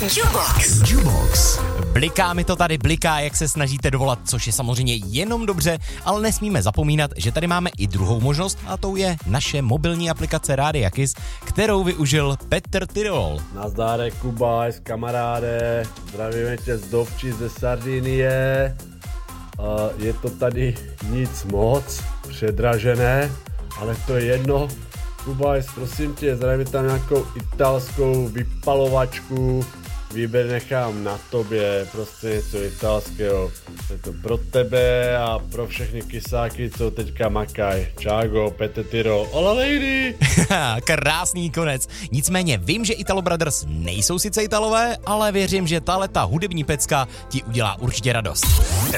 Jubox. Bliká mi to tady, bliká, jak se snažíte dovolat, což je samozřejmě jenom dobře, ale nesmíme zapomínat, že tady máme i druhou možnost a tou je naše mobilní aplikace Rádia Kiss, kterou využil Petr Tyrol. Nazdárek, Kubajs, kamaráde, zdravíme tě z Dovči, ze Sardinie. Je to tady nic moc, předražené, ale to je jedno. Kubajs, prosím tě, zdravím tam nějakou italskou vypalovačku, výběr nechám na tobě, prostě něco italského. Je to pro tebe a pro všechny kysáky, co teďka makaj. Čágo, Petr Tyrol, hola lady! Krásný konec. Nicméně vím, že Italo Brothers nejsou sice Italové, ale věřím, že tahleta hudební pecka ti udělá určitě radost.